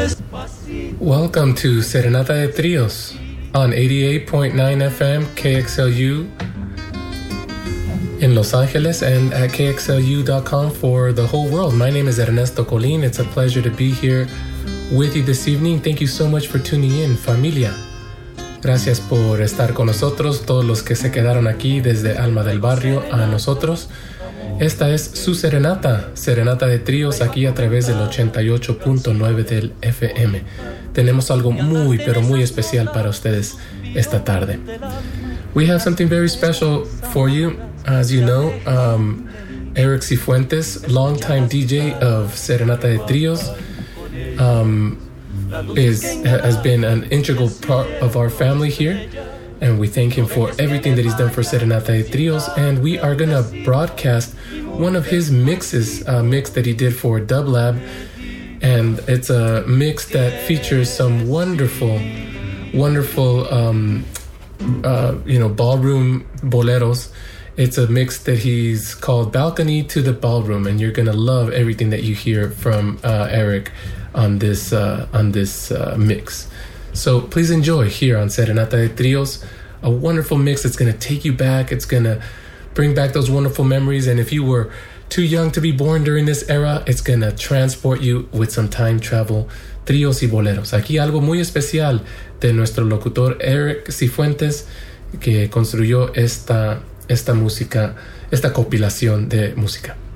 Welcome to Serenata de Trios on 88.9 FM KXLU in Los Angeles and at KXLU.com for the whole world. My name is Ernesto Colín. It's a pleasure to be here with you this evening. Thank you so much for tuning in, familia. Gracias por estar con nosotros, todos los que se quedaron aquí desde Alma del Barrio a nosotros. Esta es su Serenata de Tríos, aquí a través del 88.9 del FM. Tenemos algo muy, pero muy especial para ustedes esta tarde. We have something very special for you. As you know, Eric Cifuentes, longtime DJ of Serenata de Tríos, has been an integral part of our family here. And we thank him for everything that he's done for Serenata de Trios. And we are going to broadcast one of his mixes, a mix that he did for Dub Lab. And it's a mix that features some wonderful, ballroom boleros. It's a mix that he's called Balcony to the Ballroom. And you're going to love everything that you hear from Eric on this mix. So please enjoy here on Serenata de Trios, a wonderful mix that's going to take you back. It's going to bring back those wonderful memories. And if you were too young to be born during this era, it's going to transport you with some time travel. Tríos y boleros. Aquí algo muy especial de nuestro locutor Eric Cifuentes, que construyó esta música, esta compilación de música.